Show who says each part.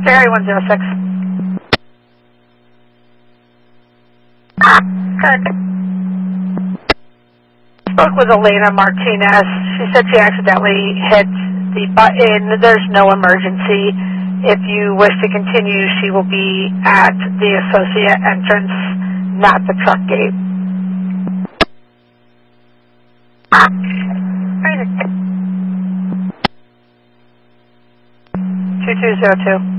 Speaker 1: Ferry 106. Good. Spoke with Elena Martinez. She said she accidentally hit the button. There's no emergency. If you wish to continue, she will be at the associate entrance, not the truck gate. 2202.